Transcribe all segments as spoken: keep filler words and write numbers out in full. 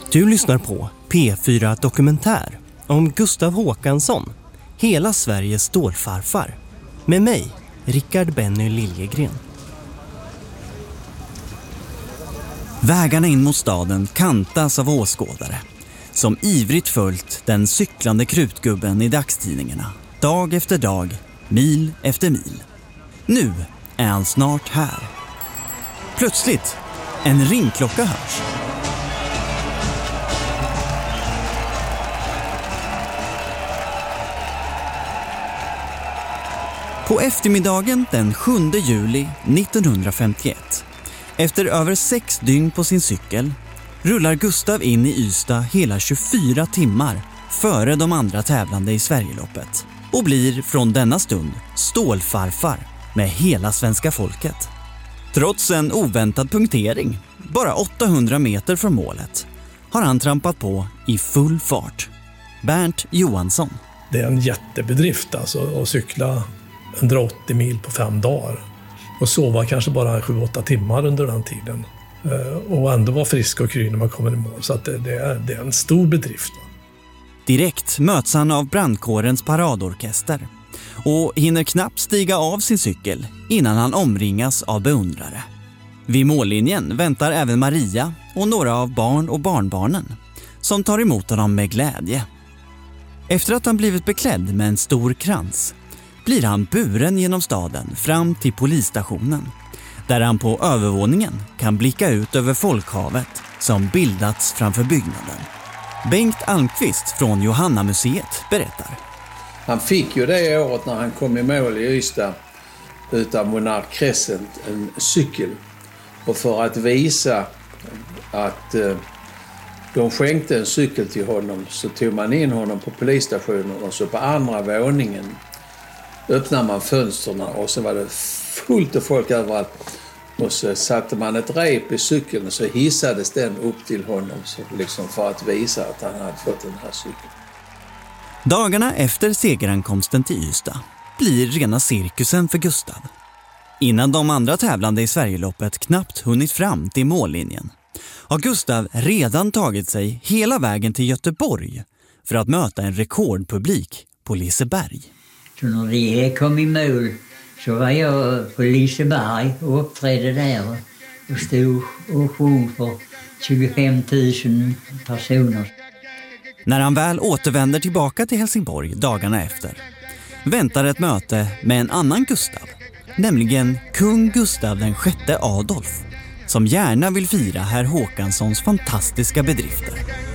Du lyssnar på P fyra Dokumentär om Gustav Håkansson, hela Sveriges stålfarfar. Med mig, Rickard Benny Liljegren. Vägarna in mot staden kantas av åskådare som ivrigt följt den cyklande krutgubben i dagstidningarna. Dag efter dag, mil efter mil. Nu är han snart här. Plötsligt, en ringklocka hörs. På eftermiddagen den sjunde juli nittonhundrafemtioett, efter över sex dygn på sin cykel, rullar Gustav in i Ystad hela tjugofyra timmar före de andra tävlande i Sverigeloppet och blir från denna stund stålfarfar med hela svenska folket. Trots en oväntad punktering, bara åttahundra meter från målet, har han trampat på i full fart. Bernt Johansson. Det är en jättebedrift alltså att cykla hundraåttio mil på fem dagar och sova kanske bara sju åtta timmar under den tiden och ändå vara frisk och kry när man kommer i mål. Så att det, det, är, det är en stor bedrift. Direkt möts han av brandkårens paradorkester och hinner knappt stiga av sin cykel innan han omringas av beundrare. Vid mållinjen väntar även Maria och några av barn och barnbarnen som tar emot honom med glädje. Efter att han blivit beklädd med en stor krans blir han buren genom staden fram till polisstationen, där han på övervåningen kan blicka ut över folkhavet som bildats framför byggnaden. Bengt Almqvist från Johannamuseet berättar. Han fick ju det året när han kom i mål i Ystad utan Monarch Crescent en cykel. Och för att visa att eh, de skänkte en cykel till honom så tog man in honom på polisstationen och så på andra våningen öppnade man fönsterna och så var det fullt av folk överallt. Och så satte man ett rep i cykeln och så hissades den upp till honom så liksom för att visa att han hade fått den här cykeln. Dagarna efter segerankomsten till Ystad blir rena cirkusen för Gustav. Innan de andra tävlande i Sverigeloppet knappt hunnit fram till mållinjen har Gustav redan tagit sig hela vägen till Göteborg för att möta en rekordpublik på Liseberg. Så när vi kom i mål så var jag på Liseberg och uppträdde där och stod och sjöng för tjugofem tusen personer. När han väl återvänder tillbaka till Helsingborg dagarna efter väntar ett möte med en annan Gustav, nämligen kung Gustav den sjätte Adolf, som gärna vill fira herr Håkanssons fantastiska bedrifter.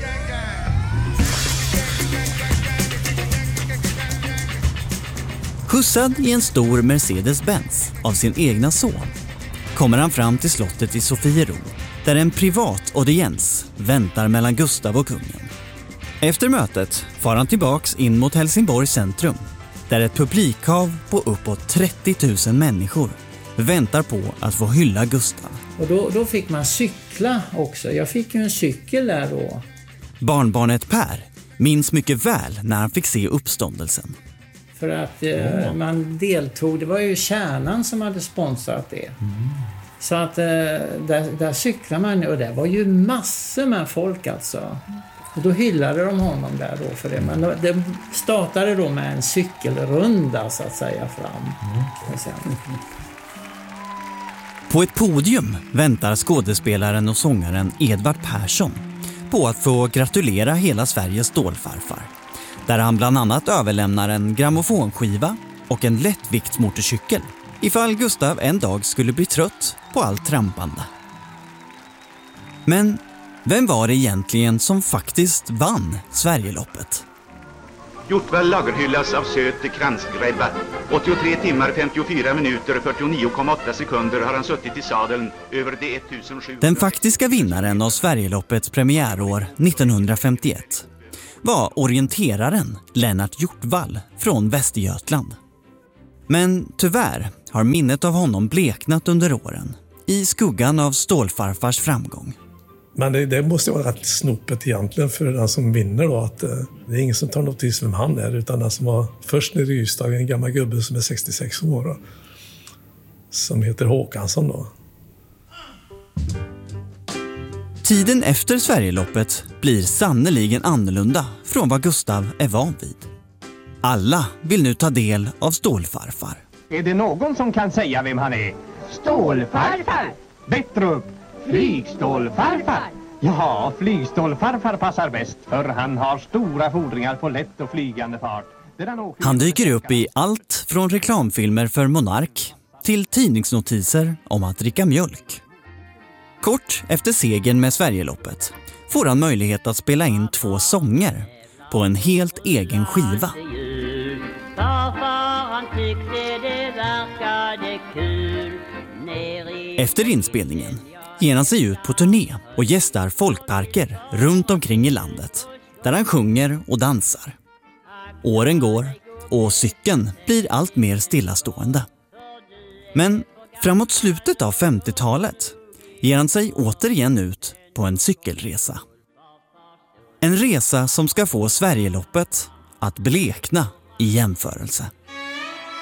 Skjutsad i en stor Mercedes-Benz av sin egna son kommer han fram till slottet i Sofiero, där en privat audiens väntar mellan Gustav och kungen. Efter mötet far han tillbaks in mot Helsingborgs centrum, där ett publikhav på uppåt trettio tusen människor väntar på att få hylla Gustav. Och då, då fick man cykla också. Jag fick ju en cykel där då. Barnbarnet Per minns mycket väl när han fick se uppståndelsen. För att eh, man deltog, det var ju Kärnan som hade sponsrat det. Mm. Så att eh, där, där cyklar man och det var ju massor med folk alltså. Och då hyllade de honom där då för det. Men det startade då med en cykelrunda så att säga fram. Mm. Och sen. På ett podium väntar skådespelaren och sångaren Edvard Persson på att få gratulera hela Sveriges stålfarfar. Där han bland annat överlämnar en grammofonskiva och en lättviktsmotorcykel ifall Gustav en dag skulle bli trött på allt trampande. Men vem var det egentligen som faktiskt vann Sverigeloppet? Hjortvall lagerhyllas av söt kransgrädda. åttiotre timmar, femtiofyra minuter, fyrtionio komma åtta sekunder har han suttit i sadeln över de ettusensjuhundra. Den faktiska vinnaren av Sverigeloppets premiärår nittonhundrafemtioett var orienteraren Lennart Hjortvall från Västergötland. Men tyvärr har minnet av honom bleknat under åren i skuggan av stålfarfars framgång. Men det, det måste vara rätt snopet egentligen för den som vinner då, att eh, det är ingen som tar notis vem han är, utan den som var först nere i Ystad, en gammal gubbe som är sextiosex år då, som heter Håkansson då. Tiden efter Sverigeloppet blir sannoliken annorlunda från vad Gustav är van vid. Alla vill nu ta del av Stålfarfar. Är det någon som kan säga vem han är? Stålfarfar! Bättre upp! Flygstålfarfar! Ja, flygstålfarfar passar bäst, för han har stora fordringar på lätt och flygande fart. Han dyker upp i allt från reklamfilmer för Monark till tidningsnotiser om att dricka mjölk. Kort efter segern med Sverigeloppet får han möjlighet att spela in två sånger på en helt egen skiva. Efter inspelningen ger han sig ut på turné och gästar folkparker runt omkring i landet där han sjunger och dansar. Åren går och cykeln blir allt mer stillastående. Men framåt slutet av femtiotalet ger han sig återigen ut på en cykelresa. En resa som ska få Sverigeloppet att blekna i jämförelse.